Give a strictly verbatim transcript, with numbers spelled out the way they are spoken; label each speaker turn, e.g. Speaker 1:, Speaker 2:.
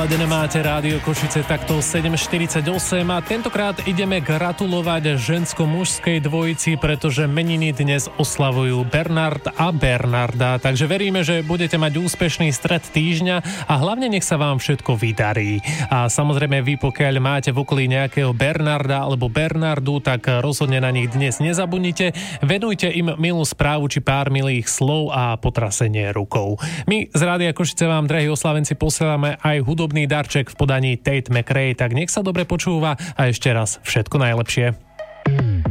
Speaker 1: naladené máte Rádio Košice takto sedem štyridsaťosem a tentokrát ideme gratulovať žensko-mužskej dvojici, pretože meniny dnes oslavujú Bernard a Bernarda, takže veríme, že budete mať úspešný stred týždňa a hlavne nech sa vám všetko vydarí. A samozrejme vy, pokiaľ máte v okolí nejakého Bernarda alebo Bernardu, tak rozhodne na nich dnes nezabudnite, venujte im milú správu či pár milých slov a potrasenie rukou. My z Rádia Košice vám, drahí oslavenci, posielame aj hudobný darček v podaní Tate McRae, tak nech sa dobre počúva a ešte raz všetko najlepšie.